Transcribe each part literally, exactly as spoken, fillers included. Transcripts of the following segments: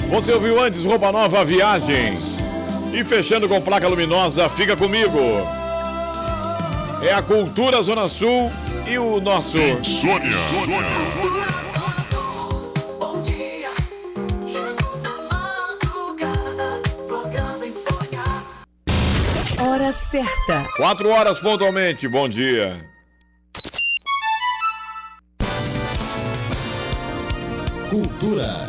Você ouviu antes Roupa Nova, Viagem. E fechando com Placa Luminosa, Fica Comigo. É a Cultura Zona Sul e o nosso... Sônia. Bom dia. Chegamos na madrugada. Programa em sonhar. Hora certa. Quatro horas pontualmente, bom dia. Cultura.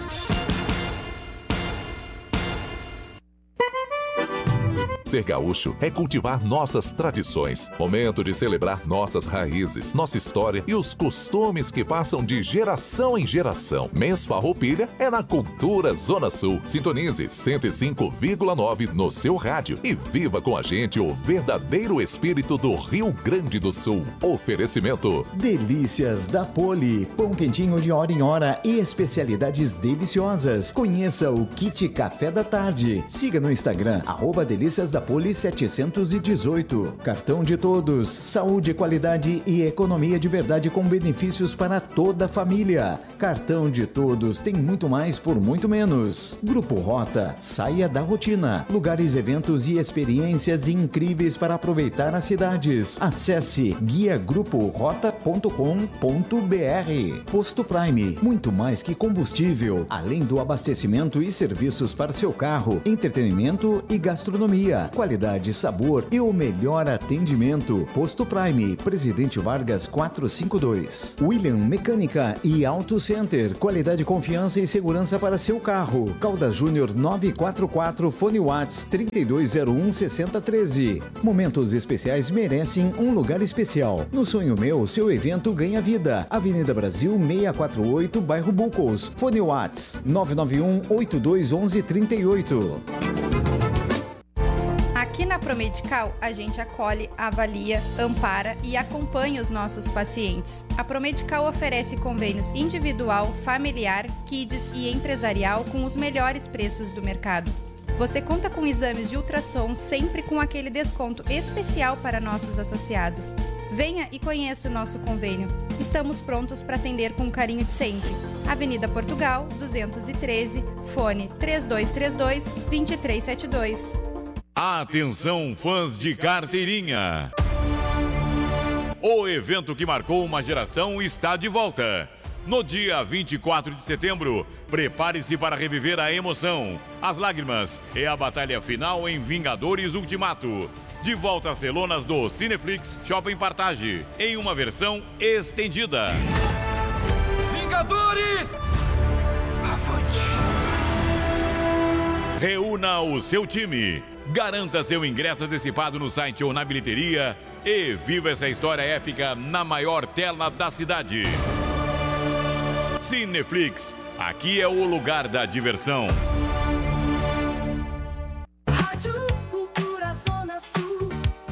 Ser gaúcho é cultivar nossas tradições, momento de celebrar nossas raízes, nossa história e os costumes que passam de geração em geração. Mês Farroupilha é na Cultura Zona Sul. Sintonize cento e cinco vírgula nove no seu rádio e viva com a gente o verdadeiro espírito do Rio Grande do Sul. Oferecimento: Delícias da Poli, pão quentinho de hora em hora e especialidades deliciosas. Conheça o Kit Café da Tarde. Siga no Instagram, arroba Delícias da Poli setecentos e dezoito. Cartão de Todos, saúde, qualidade e economia de verdade com benefícios para toda a família. Cartão de Todos tem muito mais por muito menos. Grupo Rota, saia da rotina. Lugares, eventos e experiências incríveis para aproveitar nas cidades. Acesse guia grupo rota ponto com ponto br. Posto Prime, muito mais que combustível, além do abastecimento e serviços para seu carro, entretenimento e gastronomia. Qualidade, sabor e o melhor atendimento. Posto Prime, Presidente Vargas quatrocentos e cinquenta e dois. William Mecânica e Auto Center. Qualidade, confiança e segurança para seu carro. Caldas Júnior novecentos e quarenta e quatro, fone Whats trinta e dois zero um, sessenta treze. Momentos especiais merecem um lugar especial. No Sonho Meu, seu evento ganha vida. Avenida Brasil seiscentos e quarenta e oito, bairro Bucos. Fone Whats nove nove um, oito dois um um, três oito. Aqui na Promedical, a gente acolhe, avalia, ampara e acompanha os nossos pacientes. A Promedical oferece convênios individual, familiar, kids e empresarial com os melhores preços do mercado. Você conta com exames de ultrassom sempre com aquele desconto especial para nossos associados. Venha e conheça o nosso convênio. Estamos prontos para atender com o carinho de sempre. Avenida Portugal, duzentos e treze, fone três dois três dois, dois três sete dois. Atenção, fãs de carteirinha! O evento que marcou uma geração está de volta. No dia vinte e quatro de setembro, prepare-se para reviver a emoção, as lágrimas e a batalha final em Vingadores Ultimato. De volta às telonas do Cineflix Shopping Partage, em uma versão estendida. Vingadores! Avante! Reúna o seu time. Garanta seu ingresso antecipado no site ou na bilheteria e viva essa história épica na maior tela da cidade. Cineflix, aqui é o lugar da diversão. Rádio Cultura Zona Sul.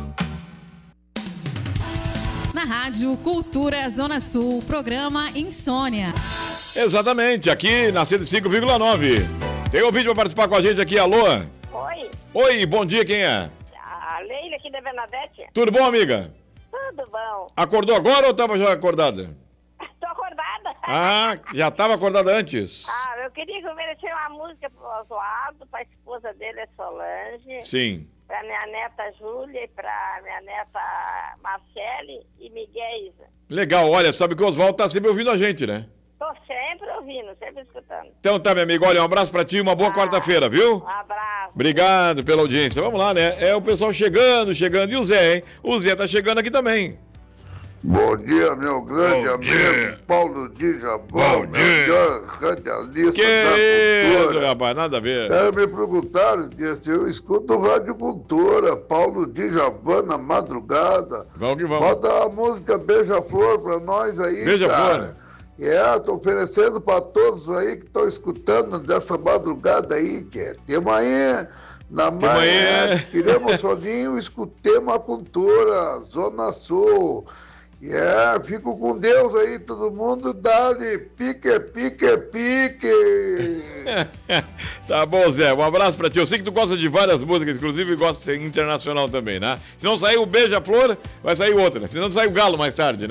Na Rádio Cultura Zona Sul, programa Insônia. Exatamente, aqui na cento e cinco vírgula nove. Tem um vídeo para participar com a gente aqui, alô? Oi, Oi, bom dia, quem é? a Leila aqui da Bernadette. Tudo bom, amiga? Tudo bom. Acordou agora ou estava já acordada? Tô acordada. Ah, já estava acordada antes? Ah, eu queria que eu merecesse uma música pro Oswaldo, pra esposa dele, é Solange. Sim. Pra minha neta Júlia e pra minha neta Marcele e Miguel Isa. Legal, olha, sabe que o Oswaldo tá sempre ouvindo a gente, né? Tô sempre ouvindo, sempre escutando. Então tá, meu amigo, olha, um abraço pra ti e uma boa Ah, quarta-feira, viu? Um abraço. Obrigado pela audiência. Vamos lá, né? É o pessoal chegando, chegando. E o Zé, hein? O Zé tá chegando aqui também. Bom dia, meu grande Bom amigo dia. Paulo de Japão, Bom dia. melhor radialista Que da isso, cultura. rapaz, nada a ver. É, me perguntaram se eu escuto Rádio Cultura, Paulo de Japão na madrugada. Vamos que vamos. Bota a música Beija-Flor pra nós aí, Beija-Flor. cara. É, tô oferecendo pra todos aí que estão escutando dessa madrugada aí, que é tema aí. Na manhã, manhã. tiremos soninho, escutemos a cultura, Zona Sul. É, fico com Deus aí, todo mundo, dá-lhe pique, pique, pique. Tá bom, Zé, um abraço pra ti. Eu sei que tu gosta de várias músicas, inclusive gosta de internacional também, né? Se não sair o Beija-Flor, vai sair outra. Se não sair o Galo mais tarde, né?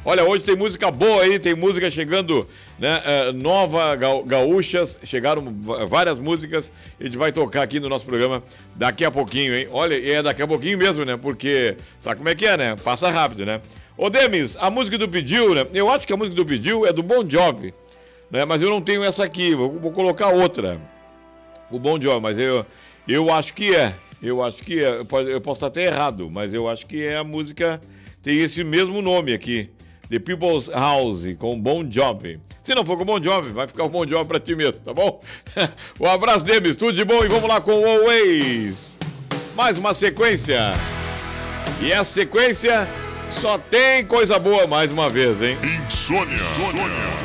Olha, hoje tem música boa aí, tem música chegando, né? Uh, nova, ga, gaúchas, chegaram várias músicas, a gente vai tocar aqui no nosso programa daqui a pouquinho, hein? Olha, e é daqui a pouquinho mesmo, né? Porque, sabe como é que é, né? Passa rápido, né? Ô, Demis, a música do Pediu, né? Eu acho que a música do Pediu é do Bon Jovi, né? Mas eu não tenho essa aqui, vou, vou colocar outra. O Bon Jovi, mas eu, eu acho que é. Eu acho que é. Eu posso, eu posso estar até errado, mas eu acho que é a música, tem esse mesmo nome aqui. The People's House, com Bon Jovi. Se não for com Bon Jovi, vai ficar o Bon Jovi pra ti mesmo, tá bom? Um abraço, Demis, tudo de bom e vamos lá com o Always. Mais uma sequência. E essa sequência só tem coisa boa mais uma vez, hein? Insônia. Insônia.